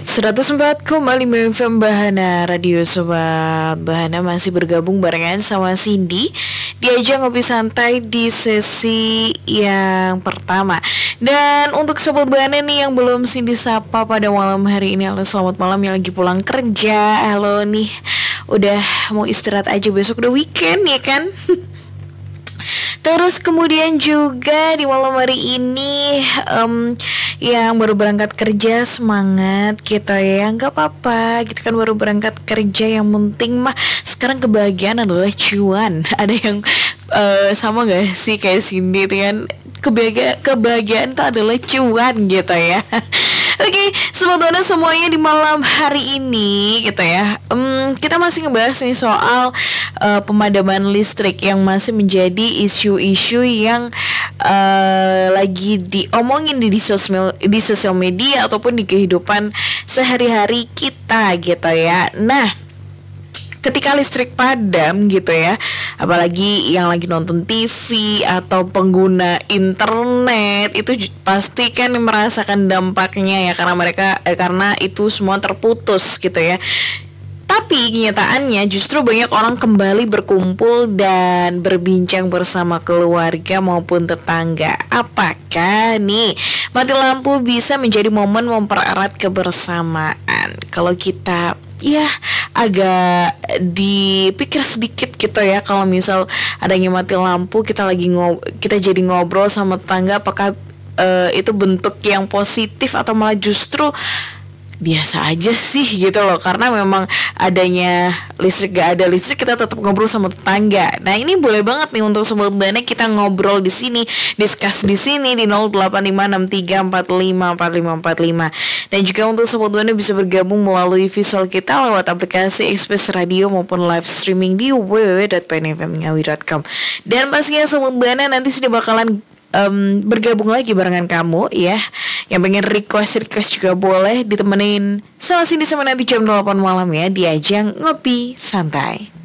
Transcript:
104,5 FM Bahana Radio Sobat Bahana masih bergabung barengan sama Cindy diajak ngopi santai di sesi yang pertama. Dan untuk Sobat Bahana nih yang belum Cindy sapa pada malam hari ini, halo selamat malam yang lagi pulang kerja. Halo nih, udah mau istirahat aja, besok udah weekend ya kan. Terus kemudian juga di malam hari ini yang baru berangkat kerja, semangat gitu ya, nggak apa-apa gitu kan, baru berangkat kerja, yang penting mah sekarang kebahagiaan adalah cuan. Ada yang sama gak sih kayak Cindy tuh kan, kebahagiaan itu adalah cuan gitu ya. Oke, Sobat Bahana semuanya di malam hari ini gitu ya, kita masih ngebahas nih soal pemadaman listrik yang masih menjadi isu-isu yang lagi diomongin di sosial media ataupun di kehidupan sehari-hari kita gitu ya. Nah, ketika listrik padam gitu ya, apalagi yang lagi nonton TV atau pengguna internet itu pasti kan merasakan dampaknya ya, karena itu semua terputus gitu ya. Tapi kenyataannya justru banyak orang kembali berkumpul dan berbincang bersama keluarga maupun tetangga. Apakah nih mati lampu bisa menjadi momen mempererat kebersamaan? Kalau kita ya agak dipikir sedikit gitu ya, kalau misal adanya mati lampu, kita jadi ngobrol sama tetangga, apakah itu bentuk yang positif atau malah justru biasa aja sih gitu loh, karena memang adanya listrik gak ada listrik kita tetap ngobrol sama tetangga. Nah, ini boleh banget nih untuk Sobat Bahana kita ngobrol di sini, discuss di sini di 085634545545. Dan juga untuk Sobat Bahana bisa bergabung melalui visual kita lewat aplikasi Express Radio maupun live streaming di www.pnfmngawi.com. Dan pastinya Sobat Bahana nanti sudah bakalan bergabung lagi barengan kamu ya. Yang pengen request juga boleh ditemenin sama Cindy sama nanti jam 8 malam ya di ajang ngopi santai.